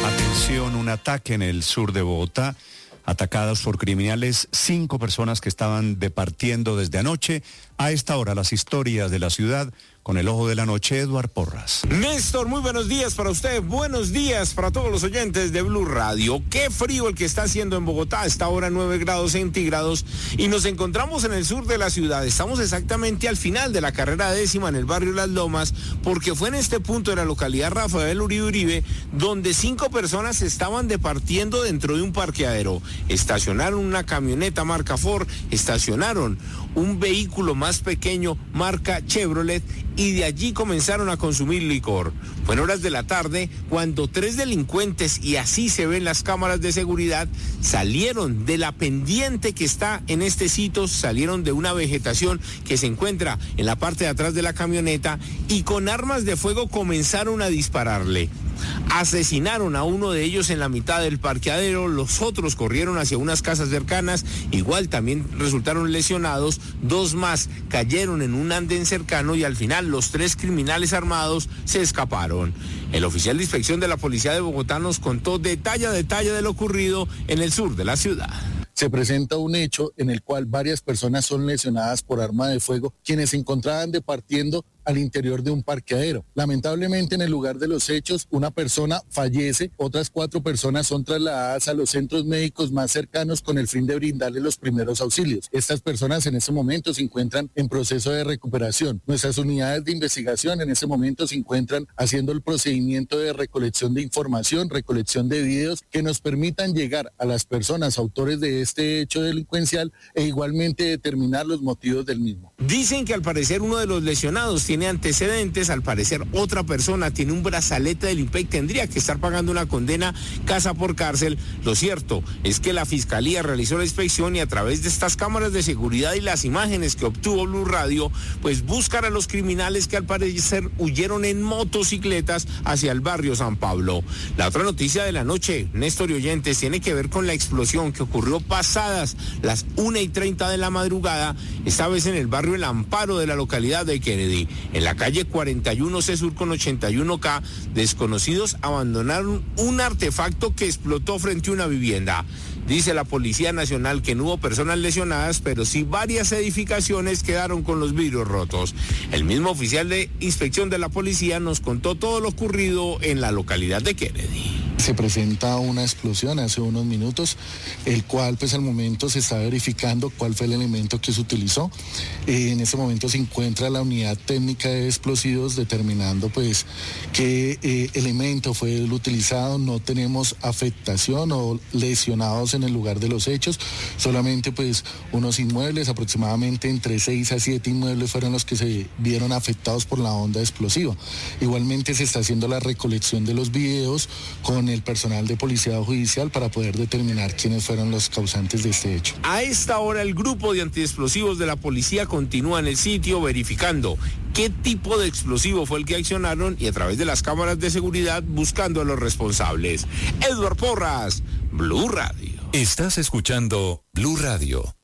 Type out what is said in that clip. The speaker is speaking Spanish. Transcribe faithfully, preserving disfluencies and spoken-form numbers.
Atención, un ataque en el sur de Bogotá. Atacadas por criminales, cinco personas que estaban departiendo desde anoche. A esta hora, las historias de la ciudad con el ojo de la noche, Eduard Porras. Néstor, muy buenos días para usted, buenos días para todos los oyentes de Blue Radio. Qué frío el que está haciendo en Bogotá, a esta hora nueve grados centígrados y nos encontramos en el sur de la ciudad. Estamos exactamente al final de la carrera décima en el barrio Las Lomas, porque fue en este punto de la localidad Rafael Uribe Uribe donde cinco personas estaban departiendo dentro de un parqueadero. Estacionaron una camioneta marca Ford, estacionaron un vehículo más pequeño marca Chevrolet y de allí comenzaron a consumir licor. Fue en horas de la tarde cuando tres delincuentes, y así se ven las cámaras de seguridad, salieron de la pendiente que está en este sitio, salieron de una vegetación que se encuentra en la parte de atrás de la camioneta y con armas de fuego comenzaron a dispararle. Asesinaron a uno de ellos en la mitad del parqueadero, los otros corrieron hacia unas casas cercanas, igual también resultaron lesionados, dos más cayeron en un andén cercano y al final los tres criminales armados se escaparon. El oficial de inspección de la Policía de Bogotá nos contó detalle a detalle de lo ocurrido en el sur de la ciudad. Se presenta un hecho en el cual varias personas son lesionadas por arma de fuego, quienes se encontraban departiendo al interior de un parqueadero. Lamentablemente, en el lugar de los hechos, una persona fallece, otras cuatro personas son trasladadas a los centros médicos más cercanos con el fin de brindarles los primeros auxilios. Estas personas en ese momento se encuentran en proceso de recuperación. Nuestras unidades de investigación en ese momento se encuentran haciendo el procedimiento de recolección de información, recolección de videos que nos permitan llegar a las personas autores de este hecho delincuencial e igualmente determinar los motivos del mismo. Dicen que al parecer uno de los lesionados tiene antecedentes, al parecer otra persona tiene un brazalete del I M P E C, tendría que estar pagando una condena casa por cárcel. Lo cierto es que la Fiscalía realizó la inspección y a través de estas cámaras de seguridad y las imágenes que obtuvo Blue Radio, pues buscan a los criminales que al parecer huyeron en motocicletas hacia el barrio San Pablo. La otra noticia de la noche, Néstor y oyentes, tiene que ver con la explosión que ocurrió pasadas las una y treinta de la madrugada, esta vez en el barrio El Amparo de la localidad de Kennedy. En la calle cuarenta y uno C Sur con ochenta y uno K, desconocidos abandonaron un artefacto que explotó frente a una vivienda. Dice la Policía Nacional que no hubo personas lesionadas, pero sí varias edificaciones quedaron con los vidrios rotos. El mismo oficial de inspección de la policía nos contó todo lo ocurrido en la localidad de Kennedy. Se presenta una explosión hace unos minutos, el cual pues al momento se está verificando cuál fue el elemento que se utilizó. Eh, en este momento se encuentra la unidad técnica de explosivos determinando pues qué eh, elemento fue el utilizado. No tenemos afectación o lesionados en el lugar de los hechos, solamente pues unos inmuebles, aproximadamente entre seis a siete inmuebles fueron los que se vieron afectados por la onda explosiva. Igualmente se está haciendo la recolección de los videos con el personal de policía judicial para poder determinar quiénes fueron los causantes de este hecho. A esta hora el grupo de antiexplosivos de la policía continúa en el sitio verificando qué tipo de explosivo fue el que accionaron y a través de las cámaras de seguridad buscando a los responsables. Eduard Porras, Blue Radio. Estás escuchando Blue Radio.